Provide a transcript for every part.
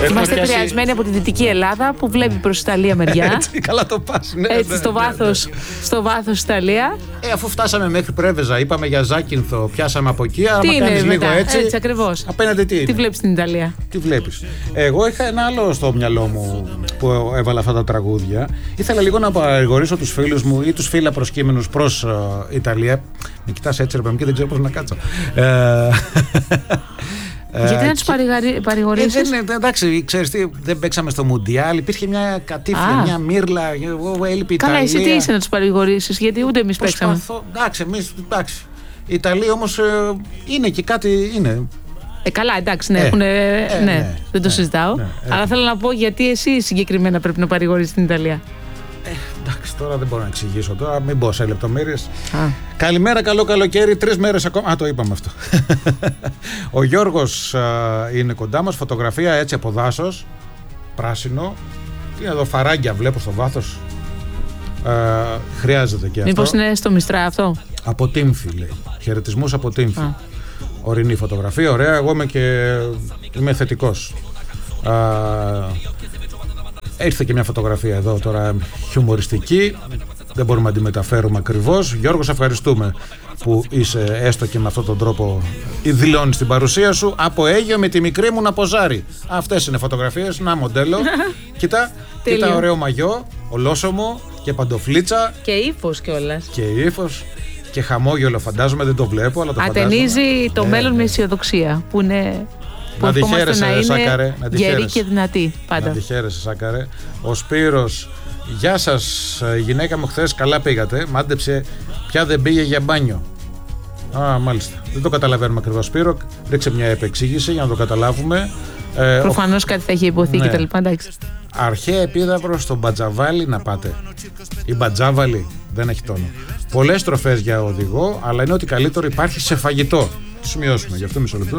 Είμαστε επηρεασμένοι από τη Δυτική Ελλάδα που βλέπει προς Ιταλία μεριά. Έτσι, καλά το πας. Ναι, έτσι, στο βάθος Ιταλία. Αφού φτάσαμε μέχρι Πρέβεζα, είπαμε για Ζάκυνθο, πιάσαμε από εκεί. Άμα κάνεις λίγο έτσι. Έτσι ακριβώς. Απέναντι τι βλέπεις στην Ιταλία. Τι βλέπεις. Εγώ είχα ένα άλλο στο μυαλό μου που έβαλα αυτά τα τραγούδια. Ήθελα λίγο να παρηγορήσω τους φίλους μου ή τους φίλα προσκύμενους προς Ιταλία. Με κοιτάς έτσι, ρε παιδί, και δεν ξέρω πώς να κάτσω. Γιατί να τους παρηγορήσεις. Εντάξει, ξέρεις τι, δεν παίξαμε στο Μουντιάλ. Υπήρχε μια κατήφια, μια μύρλα. Έλειπε η Ιταλία. Καλά, εσύ τι είσαι να τους παρηγορήσεις, γιατί ούτε εμείς παίξαμε. Εντάξει, η Ιταλία όμως είναι και κάτι. Είναι. Καλά, εντάξει, ναι, δεν το συζητάω. Αλλά θέλω να πω γιατί εσύ συγκεκριμένα πρέπει να παρηγορήσεις την Ιταλία. Εντάξει, τώρα δεν μπορώ να εξηγήσω τώρα, μην μπω σε λεπτομέρειες. Καλημέρα, καλό καλοκαίρι, 3 μέρες ακόμα. Το είπαμε αυτό. Ο Γιώργος είναι κοντά μας, φωτογραφία έτσι από δάσος, πράσινο. Τι είναι εδώ, φαράγγια βλέπω στο βάθος. Χρειάζεται και αυτό. Μήπως είναι στο Μιστρά αυτό. Από Τύμφη λέει, χαιρετισμούς από Τύμφη. Ορεινή φωτογραφία, ωραία, εγώ είμαι θετικός. Ήρθε και μια φωτογραφία εδώ τώρα χιουμοριστική. Δεν μπορούμε να τη μεταφέρουμε ακριβώς. Γιώργο, σε ευχαριστούμε που είσαι έστω και με αυτόν τον τρόπο δηλώνεις την παρουσία σου. Από Αίγαιο με τη μικρή μου να ποζάρει. Αυτές είναι φωτογραφίες. Να μοντέλο. Κοίτα ωραίο μαγιό, ολόσωμο και παντοφλίτσα. Και ύφος κιόλας. Και ύφος και χαμόγελο, φαντάζομαι, δεν το βλέπω, αλλά το φαντάζομαι. Ατενίζει το μέλλον με αισιοδοξία που είναι. Να τη χαίρεσαι, Σάκαρε. Γερή και δυνατή πάντα. Να τη χαίρεσαι, Σάκαρε. Ο Σπύρος, γεια σας, η γυναίκα μου χθες καλά πήγατε. Μάντεψε, πια δεν πήγε για μπάνιο. Μάλιστα. Δεν το καταλαβαίνουμε ακριβώς, Σπύρο. Ρίξε μια επεξήγηση για να το καταλάβουμε. Προφανώς κάτι θα έχει υποθεί και τα λοιπά, εντάξει. Αρχαία επίδαυρο στο Μπατζαβάλι να πάτε. Η Μπατζάβαλη δεν έχει τόνο. Πολλές στροφές για οδηγό, αλλά είναι ότι καλύτερο υπάρχει σε φαγητό. Το σημειώσουμε, γι' αυτό μισό λεπτό.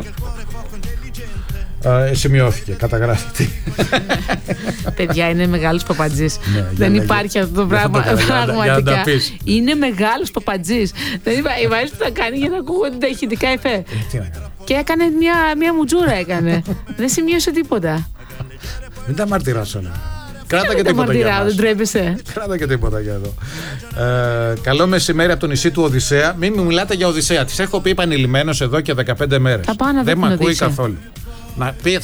Σημειώθηκε, καταγράφεται. Παιδιά, είναι μεγάλος παπατζής. Δεν υπάρχει αυτό το πράγμα. Πραγματικά. Είναι μεγάλος παπατζής. Δεν υπάρχει που θα κάνει για να ακούγονται τα ηχητικά εφέ. Και έκανε μια μουτζούρα έκανε. Δεν σημείωσε τίποτα. Μην τα μαρτυράς όλα. Κράτα και τίποτα για μας. Δεν τρέπεσαι. Κράτα και τίποτα για εδώ. Καλό μεσημέρι από το νησί του Οδυσσέα. Μην μου μιλάτε για Οδυσσέα. Τις έχω πει επανειλημμένως εδώ και 15 μέρες. Δεν με ακούει καθόλου. Να πει,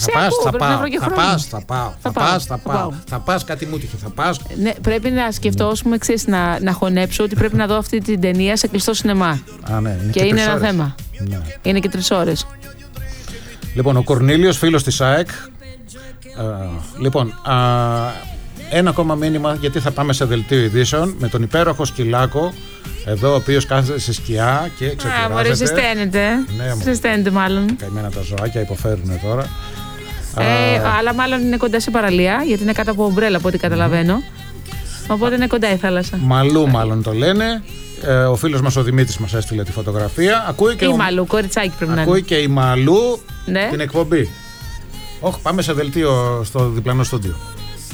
θα πας, κάτι μου τύχε, θα πας. Ναι, πρέπει να σκεφτώσουμε, ξέρεις, να χωνέψω ότι πρέπει να δω αυτή την ταινία σε κλειστό σινεμά. Και είναι ένα θέμα. Είναι και 3 ώρες. Λοιπόν, ο Κορνήλιος, φίλος της ΑΕΚ. Λοιπόν, ένα ακόμα μήνυμα, γιατί θα πάμε σε δελτίο ειδήσεων με τον υπέροχο Σκυλάκο εδώ, ο οποίος κάθεται σε σκιά και ξεκουράζεται. Μωρέ, ζεσταίνεται μάλλον. Καημένα τα ζωάκια υποφέρουν τώρα. Αλλά μάλλον είναι κοντά σε παραλία, γιατί είναι κάτω από ομπρέλα από ό,τι καταλαβαίνω. Οπότε είναι κοντά η θάλασσα. Μαλού μάλλον το λένε. Ο φίλος μας ο Δημήτρης μας έστειλε τη φωτογραφία. Ακούει και Μαλού, κοριτσάκι πρέπει να είναι. Ακούει και η Μαλού την εκπομπή. Όχι, πάμε σε δελτίο στο διπλανό στούντιο.